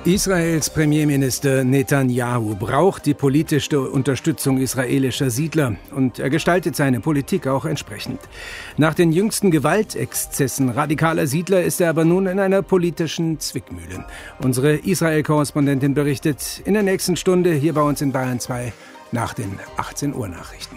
Israels Premierminister Netanyahu braucht die politische Unterstützung israelischer Siedler und er gestaltet seine Politik auch entsprechend. Nach den jüngsten Gewaltexzessen radikaler Siedler ist er aber nun in einer politischen Zwickmühle. Unsere Israel-Korrespondentin berichtet in der nächsten Stunde hier bei uns in Bayern 2 nach den 18 Uhr Nachrichten.